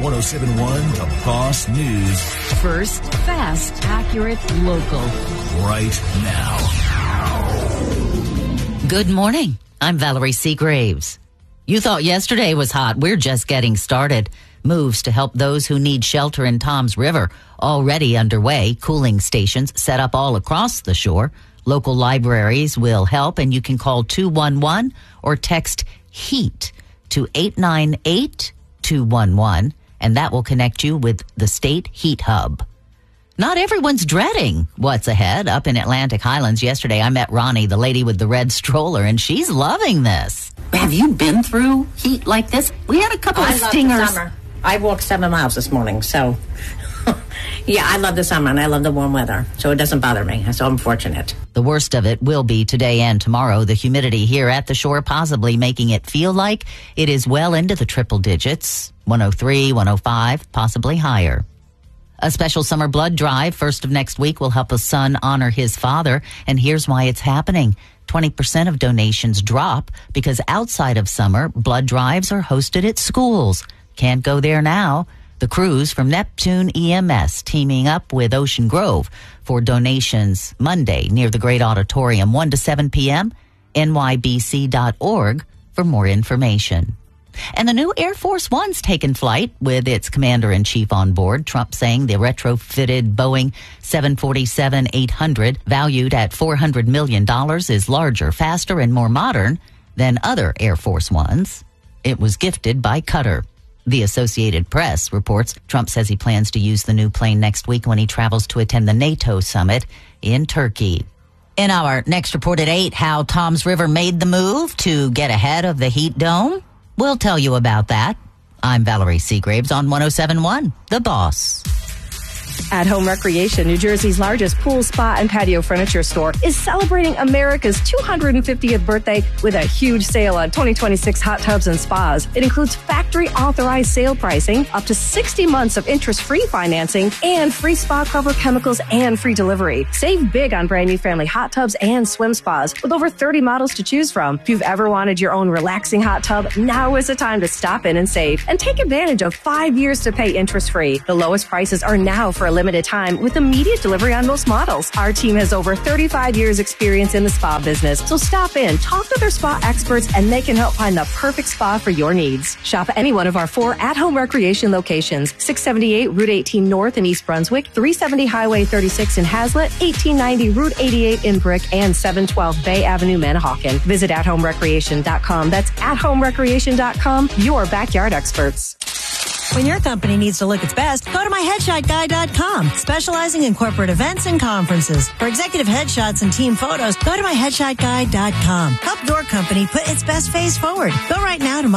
1071 The Boss News. First, fast, accurate, local. Right now. Good morning. I'm Valerie Seagraves. You thought yesterday was hot. We're just getting started. Moves to help those who need shelter in Toms River already underway. Cooling stations set up all across the shore. Local libraries will help, and you can call 211 or text HEAT to 898-211, and that will connect you with the State Heat Hub. Not everyone's dreading what's ahead. Up in Atlantic Highlands yesterday, I met Ronnie, the lady with the red stroller, and she's loving this. Have you been through heat like this? We had a couple of stingers. I love the summer. I walked 7 miles this morning, so yeah, I love the summer and I love the warm weather, so it doesn't bother me. So I'm fortunate. The worst of it will be today and tomorrow. The humidity here at the shore possibly making it feel like it is well into the triple digits, 103, 105, possibly higher. A special summer blood drive, first of next week, will help a son honor his father, and here's why it's happening. 20% of donations drop because outside of summer, blood drives are hosted at schools. Can't go there now. The crews from Neptune EMS teaming up with Ocean Grove for donations Monday near the Great Auditorium, 1 to 7 p.m., nybc.org for more information. And the new Air Force One's taken flight with its commander-in-chief on board. Trump saying the retrofitted Boeing 747-800, valued at $400 million, is larger, faster, and more modern than other Air Force Ones. It was gifted by Qatar. The Associated Press reports Trump says he plans to use the new plane next week when he travels to attend the NATO summit in Turkey. In our next report at 8, how Toms River made the move to get ahead of the heat dome. We'll tell you about that. I'm Valerie Seagraves on 1071, The Boss. At Home Recreation, New Jersey's largest pool, spa, and patio furniture store, is celebrating America's 250th birthday with a huge sale on 2026 hot tubs and spas. It includes factory-authorized sale pricing, up to 60 months of interest-free financing, and free spa cover chemicals and free delivery. Save big on brand new family hot tubs and swim spas with over 30 models to choose from. If you've ever wanted your own relaxing hot tub, now is the time to stop in and save. And take advantage of 5 years to pay interest-free. The lowest prices are now for a limited time with immediate delivery on most models. Our team has over 35 years experience in the spa business. So stop in, talk to their spa experts, and they can help find the perfect spa for your needs. Shop at any one of our 4 at-home recreation locations: 678 Route 18 North in East Brunswick, 370 Highway 36 in Hazlet, 1890 Route 88 in Brick, and 712 Bay Avenue, Manahawkin. Visit athomerecreation.com. That's athomerecreation.com, your backyard experts. When your company needs to look its best, go to myheadshotguy.com, specializing in corporate events and conferences. For executive headshots and team photos, go to myheadshotguy.com. Help your company put its best face forward. Go right now to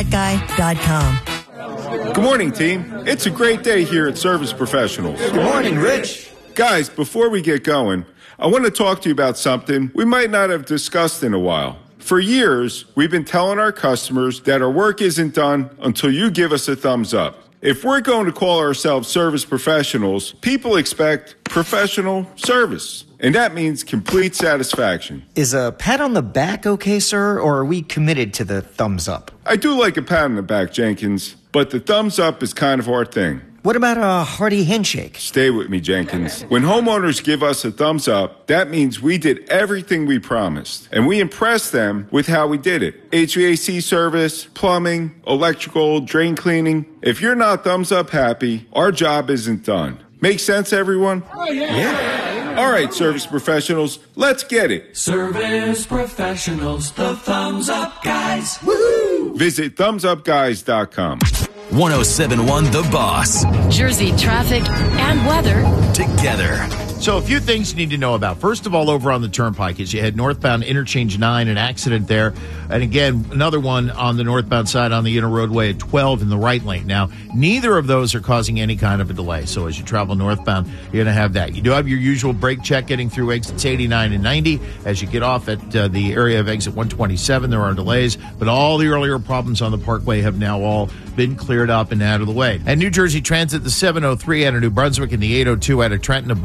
myheadshotguy.com. Good morning, team. It's a great day here at Service Professionals. Good morning, Rich. Guys, before we get going, I want to talk to you about something we might not have discussed in a while. For years, we've been telling our customers that our work isn't done until you give us a thumbs up. If we're going to call ourselves service professionals, people expect professional service. And that means complete satisfaction. Is a pat on the back okay, sir, or are we committed to the thumbs up? I do like a pat on the back, Jenkins, but the thumbs up is kind of our thing. What about a hearty handshake? Stay with me, Jenkins. When homeowners give us a thumbs up, that means we did everything we promised. And we impressed them with how we did it. HVAC service, plumbing, electrical, drain cleaning. If you're not thumbs up happy, our job isn't done. Make sense, everyone? Oh, yeah. All right, service professionals, let's get it. Service professionals, the thumbs up guys. Woo-hoo! Visit thumbsupguys.com. 1071 The Boss. Jersey traffic and weather together. So a few things you need to know about. First of all, over on the Turnpike, as you head northbound Interchange 9, an accident there. And again, another one on the northbound side on the inner roadway at 12 in the right lane. Now, neither of those are causing any kind of a delay. So as you travel northbound, you're going to have that. You do have your usual brake check getting through exits 89 and 90. As you get off at the area of exit 127, there are delays. But all the earlier problems on the Parkway have now all been cleared up and out of the way. And New Jersey Transit, the 703 out of New Brunswick and the 802 out of Trenton have both been canceled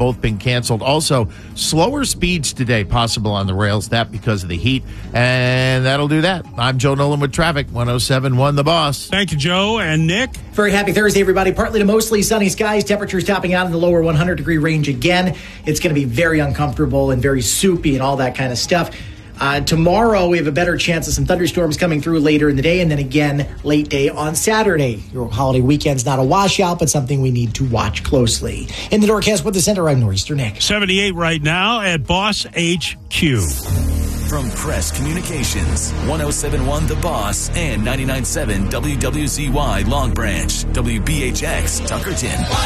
canceled. Also, slower speeds today possible on the rails, that because of the heat. And that'll do that. I'm Joe Nolan with traffic, 107.1 The Boss. Thank you, Joe. And Nick? Very happy Thursday, everybody. Partly to mostly sunny skies. Temperatures topping out in the lower 100-degree range again. It's going to be very uncomfortable and very soupy and all that kind of stuff. Tomorrow, we have a better chance of some thunderstorms coming through later in the day, and then again late day on Saturday. Your holiday weekend's not a washout, but something we need to watch closely. In the Norcast Weather Center, I'm Nor'easter Nick. 78 right now at Boss HQ. From Crest Communications, 107.1 The Boss and 99.7 WWZY Long Branch, WBHX Tuckerton.